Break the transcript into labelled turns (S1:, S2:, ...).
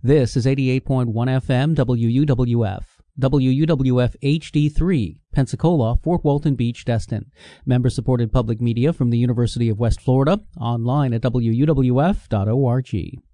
S1: This is 88.1 FM WUWF. WUWF HD3, Pensacola, Fort Walton Beach, Destin. Member-supported public media from the University of West Florida, online at wuwf.org.